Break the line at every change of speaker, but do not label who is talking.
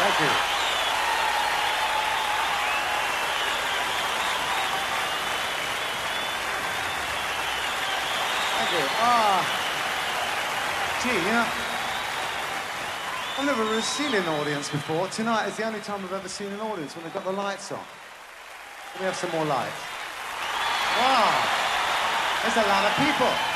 Thank you. Thank you. Gee, you know, I've never really seen an audience before. Tonight is the only time I've ever seen an audience when they've got the lights on. Let me have some more lights. Wow, there's a lot of people.